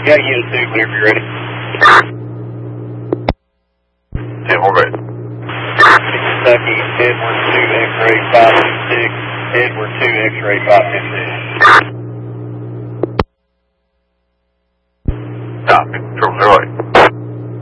Yeah, unit 2, whenever you're ready. 10, hold right. Kentucky, Edward 2, X-ray 526, Edward 2, X-ray 526. Copy. Control 0.